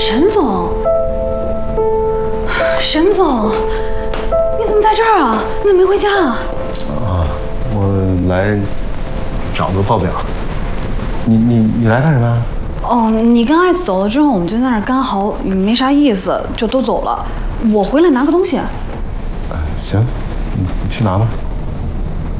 沈总，沈总，你怎么在这儿啊？你怎么没回家啊？ 啊，我来找个报表。你来干什么呀？ 哦，你跟艾子走了之后，我们就在那儿干好，没啥意思，就都走了。我回来拿个东西。 行，你去拿吧。